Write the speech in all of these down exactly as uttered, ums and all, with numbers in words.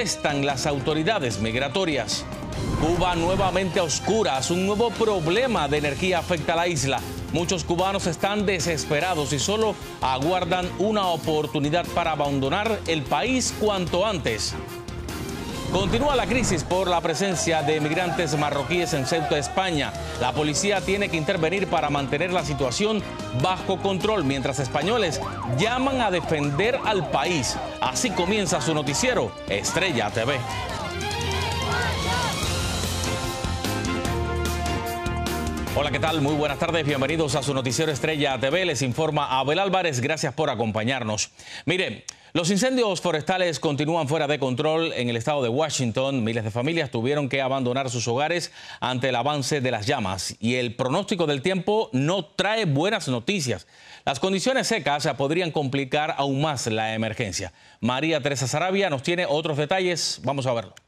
protestan las autoridades migratorias. Cuba nuevamente a oscuras, un nuevo problema de energía afecta a la isla. Muchos cubanos están desesperados y solo aguardan una oportunidad para abandonar el país cuanto antes. Continúa la crisis por la presencia de migrantes marroquíes en Ceuta, España. La policía tiene que intervenir para mantener la situación bajo control, mientras españoles llaman a defender al país. Así comienza su noticiero, Estrella T V. Hola, ¿qué tal? Muy buenas tardes, bienvenidos a su noticiero Estrella T V. Les informa Abel Álvarez, gracias por acompañarnos. Mire, los incendios forestales continúan fuera de control en el estado de Washington. Miles de familias tuvieron que abandonar sus hogares ante el avance de las llamas y el pronóstico del tiempo no trae buenas noticias. Las condiciones secas podrían complicar aún más la emergencia. María Teresa Saravia nos tiene otros detalles. Vamos a verlo.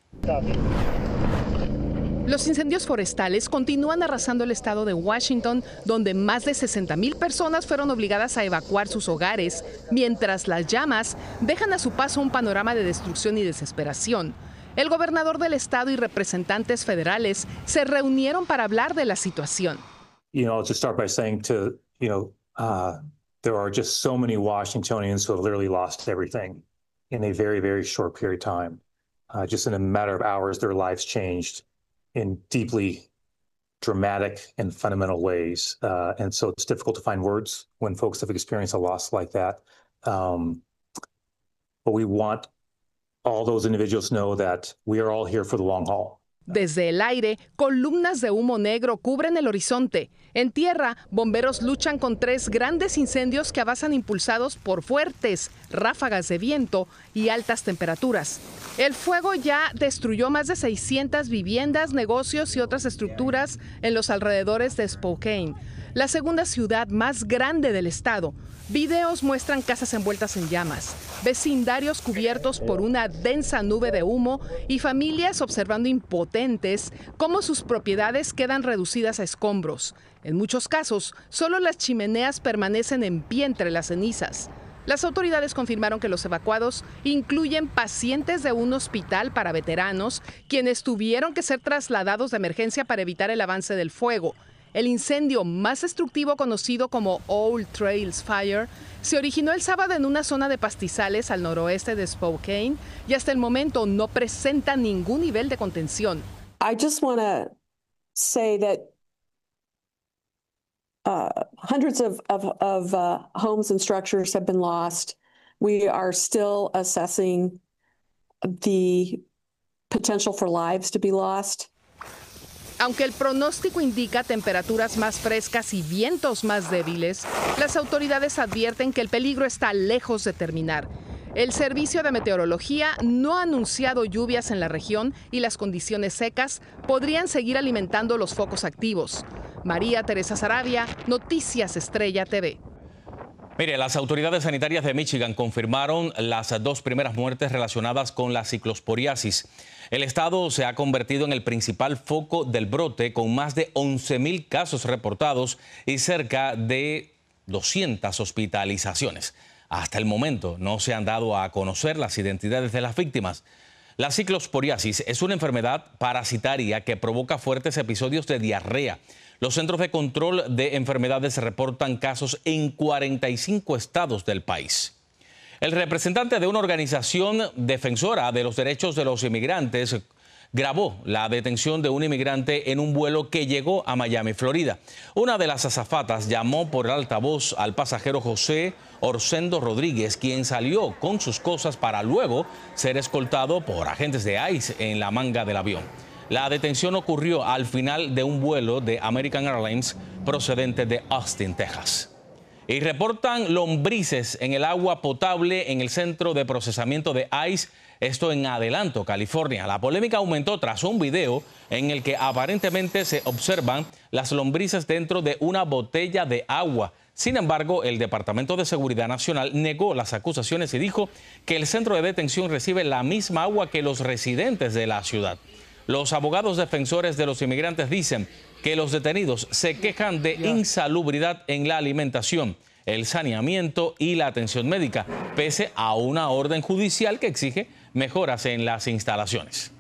Los incendios forestales continúan arrasando el estado de Washington, donde más de sesenta mil personas fueron obligadas a evacuar sus hogares, mientras las llamas dejan a su paso un panorama de destrucción y desesperación. El gobernador del estado y representantes federales se reunieron para hablar de la situación. You know, to start by saying to, you know, uh, there are just so many Washingtonians who have literally lost everything in a very, very short period of time. Uh, just in a matter of hours, their lives changed in deeply dramatic and fundamental ways. Uh, and so it's difficult to find words when folks have experienced a loss like that. Um, but we want all those individuals to know that we are all here for the long haul. Desde el aire, columnas de humo negro cubren el horizonte. En tierra, bomberos luchan con tres grandes incendios que avanzan impulsados por fuertes ráfagas de viento y altas temperaturas. El fuego ya destruyó más de seiscientas viviendas, negocios y otras estructuras en los alrededores de Spokane, la segunda ciudad más grande del estado. Videos muestran casas envueltas en llamas, vecindarios cubiertos por una densa nube de humo y familias observando impotentes cómo sus propiedades quedan reducidas a escombros. En muchos casos, solo las chimeneas permanecen en pie entre las cenizas. Las autoridades confirmaron que los evacuados incluyen pacientes de un hospital para veteranos, quienes tuvieron que ser trasladados de emergencia para evitar el avance del fuego. El incendio más destructivo, conocido como Old Trails Fire, se originó el sábado en una zona de pastizales al noroeste de Spokane y hasta el momento no presenta ningún nivel de contención. I just want to say that uh, hundreds of, of, of uh, homes and structures have been lost. We are still assessing the potential for lives to be lost. Aunque el pronóstico indica temperaturas más frescas y vientos más débiles, las autoridades advierten que el peligro está lejos de terminar. El Servicio de Meteorología no ha anunciado lluvias en la región y las condiciones secas podrían seguir alimentando los focos activos. María Teresa Saravia, Noticias Estrella T V. Mire, las autoridades sanitarias de Michigan confirmaron las dos primeras muertes relacionadas con la ciclosporiasis. El estado se ha convertido en el principal foco del brote, con más de once mil casos reportados y cerca de doscientas hospitalizaciones. Hasta el momento no se han dado a conocer las identidades de las víctimas. La ciclosporiasis es una enfermedad parasitaria que provoca fuertes episodios de diarrea. Los Centros de Control de Enfermedades reportan casos en cuarenta y cinco estados del país. El representante de una organización defensora de los derechos de los inmigrantes grabó la detención de un inmigrante en un vuelo que llegó a Miami, Florida. Una de las azafatas llamó por el altavoz al pasajero José Orsendo Rodríguez, quien salió con sus cosas para luego ser escoltado por agentes de ICE en la manga del avión. La detención ocurrió al final de un vuelo de American Airlines procedente de Austin, Texas. Y reportan lombrices en el agua potable en el centro de procesamiento de ICE, esto en Adelanto, California. La polémica aumentó tras un video en el que aparentemente se observan las lombrices dentro de una botella de agua. Sin embargo, el Departamento de Seguridad Nacional negó las acusaciones y dijo que el centro de detención recibe la misma agua que los residentes de la ciudad. Los abogados defensores de los inmigrantes dicen que los detenidos se quejan de insalubridad en la alimentación, el saneamiento y la atención médica, pese a una orden judicial que exige mejoras en las instalaciones.